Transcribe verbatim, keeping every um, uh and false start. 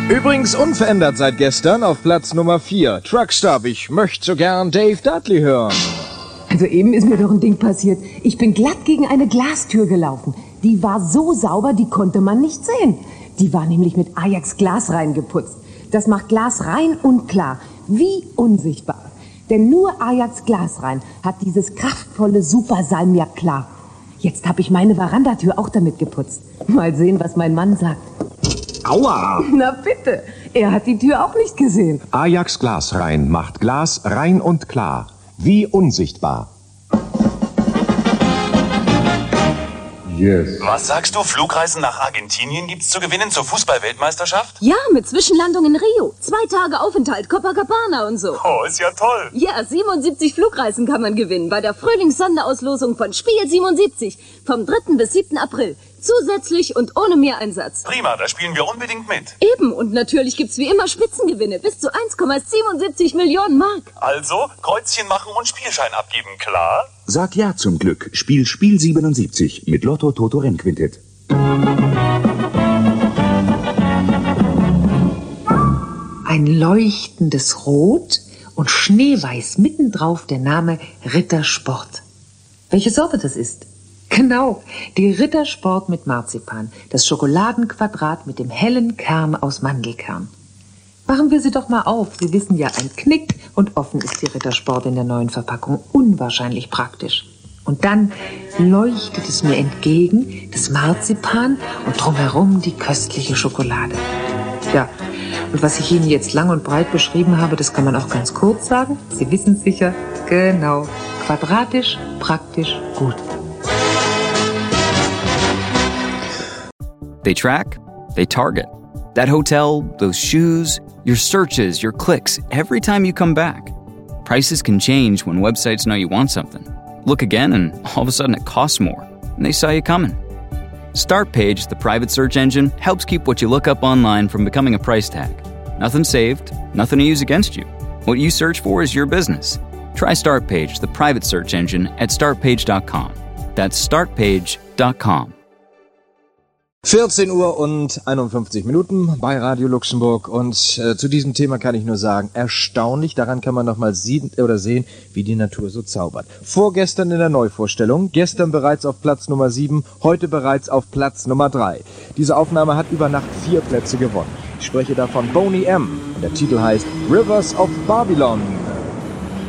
Übrigens unverändert seit gestern auf Platz Nummer vier. Truckstop, ich möchte so gern Dave Dudley hören. Also eben ist mir doch ein Ding passiert. Ich bin glatt gegen eine Glastür gelaufen. Die war so sauber, die konnte man nicht sehen. Die war nämlich mit Ajax Glas reingeputzt. Das macht Glas rein und klar, wie unsichtbar. Denn nur Ajax Glasrein hat dieses kraftvolle Super Salmiak klar. Jetzt habe ich meine Verandatür auch damit geputzt. Mal sehen, was mein Mann sagt. Aua! Na bitte, er hat die Tür auch nicht gesehen. Ajax Glasrein macht Glas rein und klar. Wie unsichtbar. Yes. Was sagst du? Flugreisen nach Argentinien gibt's zu gewinnen zur Fußball-Weltmeisterschaft? Ja, mit Zwischenlandung in Rio. Zwei Tage Aufenthalt, Copacabana und so. Oh, ist ja toll. Ja, siebenundsiebzig Flugreisen kann man gewinnen bei der Frühlingssonderauslosung von Spiel siebenundsiebzig vom dritten bis siebten April. Zusätzlich und ohne Mehreinsatz. Prima, da spielen wir unbedingt mit. Eben, und natürlich gibt's wie immer Spitzengewinne bis zu eins Komma siebenundsiebzig Millionen Mark. Also, Kreuzchen machen und Spielschein abgeben, klar? Sag ja zum Glück. Spiel Spiel siebenundsiebzig mit Lotto Toto Rennquintett. Ein leuchtendes Rot und schneeweiß mittendrauf der Name Rittersport. Welche Sorte das ist? Genau, die Rittersport mit Marzipan, das Schokoladenquadrat mit dem hellen Kern aus Mandelkern. Machen wir sie doch mal auf. Sie wissen ja, ein Knick und offen ist die Rittersport in der neuen Verpackung. Unwahrscheinlich praktisch. Und dann leuchtet es mir entgegen, das Marzipan und drumherum die köstliche Schokolade. Ja, und was ich Ihnen jetzt lang und breit beschrieben habe, das kann man auch ganz kurz sagen. Sie wissen es sicher. Genau. Quadratisch, praktisch, gut. They track, they target. That hotel, those shoes, your searches, your clicks, every time you come back. Prices can change when websites know you want something. Look again and all of a sudden it costs more, and they saw you coming. Startpage, the private search engine, helps keep what you look up online from becoming a price tag. Nothing saved, nothing to use against you. What you search for is your business. Try Startpage, the private search engine, at startpage dot com. That's startpage dot com. vierzehn Uhr und einundfünfzig Minuten bei Radio Luxemburg und äh, zu diesem Thema kann ich nur sagen, erstaunlich, daran kann man nochmal sehen, oder sehen, wie die Natur so zaubert. Vorgestern in der Neuvorstellung, gestern bereits auf Platz Nummer sieben, heute bereits auf Platz Nummer drei. Diese Aufnahme hat über Nacht vier Plätze gewonnen. Ich spreche da von Boney M. und der Titel heißt Rivers of Babylon.